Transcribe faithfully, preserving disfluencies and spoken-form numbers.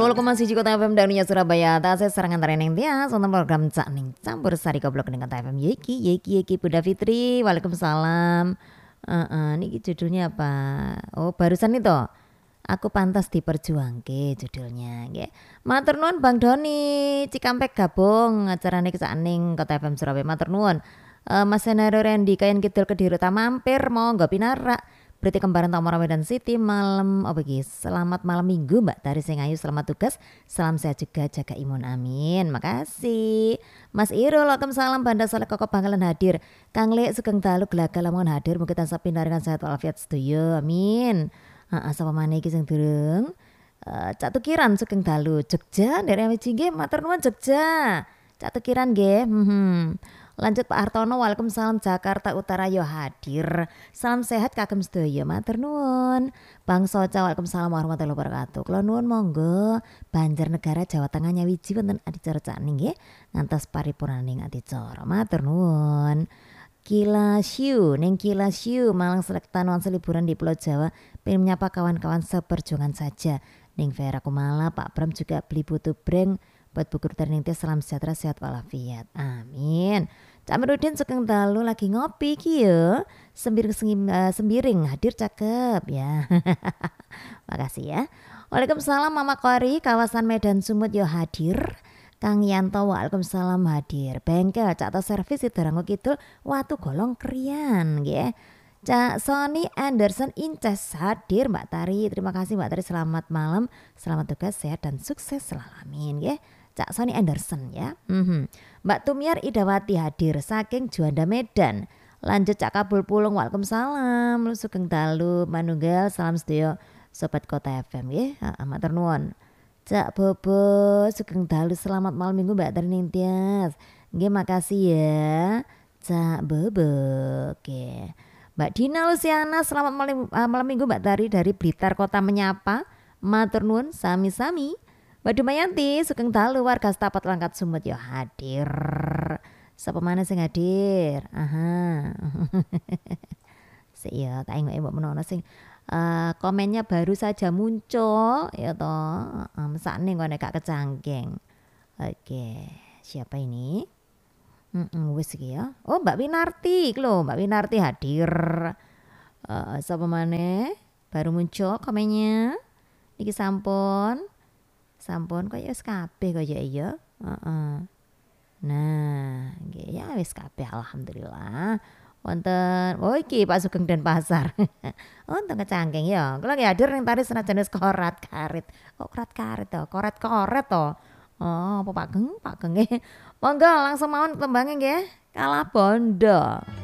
nol koma satu Kota F M Danunya Surabaya. Tasih serangan tareneng tias wonten program Cak Ning campur sari goblok dengan Kota F M Yeki Yeki Yeki Bunda Fitri. Waalaikumsalam. Heeh, niki judulnya apa? Oh, barusan itu. Aku pantas diperjuangke judulnya nggih. Matur nuwun Bang Doni Cikampek gabung acarane Cak Ning Kota F M Surabaya. Matur nuwun. Uh, Mas Senaro Randy Kayan Kidul Kediri ta mampir monggo pinarak. Berarti kembaran Tamara Medan City malam apa iki? Selamat malam Minggu Mbak Tari sing ayu, selamat tugas. Salam sehat juga, jaga imun amin. Makasih. Mas Irul Waalaikumsalam Banda Saleh Koko Bangkalan hadir. Kang Lek Sugeng Dalu Gelaga lamun hadir mugi tansah pinaringan sehat walafiat sedaya. Amin. Heeh sapa maneh iki sing durung? Uh, Cak Tukiran Sugeng Dalu Jogja dari W C nggih matur nuwun Jogja. Cak Tukiran nggih. Hmm. Lanjut Pak Hartono, Waalaikumsalam Jakarta Utara yo hadir. Salam sehat kagem sedaya, matur nuwun. Bang Soca, Waalaikumsalam warahmatullahi wabarakatuh. Kula nuwun monggo Banjarnegara Jawa Tengah nyawiji wonten adicara Cak Ning nggih. Ngantos paripurnaning adicara. Matur nuwun. Kila Siu, ning Kila Siu Malang Selekta nuansa liburan di Pulau Jawa. Pengen menyapa kawan-kawan seperjuangan saja. Ning Vera Kumala, Pak Bram juga beli butuh breng buat buku returning teh. Salam sejahtera sehat walafiat. Amin. Cak Merudin Sugeng Dalu lagi ngopi ki ya. Sembiring uh, sembiring hadir cakep ya. Makasih ya. Waalaikumsalam Mama Kori kawasan Medan Sumut yo hadir. Kang Yanto Waalaikumsalam hadir. Bengkel Cak To Servis Sidoarjo Kidul Watu Golong Krian nggih. Cak Sony Anderson Inces hadir Mbak Tari. Terima kasih Mbak Tari, selamat malam. Selamat tugas sehat dan sukses selalu amin nggih. Cak Sony Anderson ya. Mm-hmm. Mbak Tumiar Idawati hadir saking Juanda Medan. Lanjut Cak Kabul Pulung Waalaikumsalam. Lu Sugeng Dalu Manunggal salam sedaya sobat Kota F M nggih. Heeh matur nuwun. Cak Bobo Sugeng Dalu selamat malam Minggu Mbak Terning Tias. Nggih makasih ya. Cak Bobo. Oke. Mbak Dina Luciana selamat malam, uh, malam Minggu Mbak Tari dari Blitar Kota Menyapa. Matur nuwun sami-sami. Mbak Dumayanti Sugeng Dalu warga Setapat Langkat Sumut yo hadir. Sapa maneh sing hadir? Aha. Sik ya tak engok-engok menono sing uh, komennya baru saja muncul ya toh. Uh, mesakne kok nek gak kecangkeng. Oke, siapa ini? Heeh wis iki ya. Oh Mbak Winarti lho, Mbak Winarti hadir. Uh, sapa maneh? Baru muncul komennya. Niki sampun. Sampun kaya wis kabeh kaya iya. Heeh. Nah, nggih ya wis kabeh alhamdulillah. Wonten oh iki Pak Sugeng Denpasar. Wonten kecangkeng ya. Kula nggih hadir ning tari senajan wis korat karit. Kok korat karit to? Koret-koret to. Oh, apa Pak Geng? Pak Geng nggih. Monggo langsung mawon tembange nggih. Kalah bondo.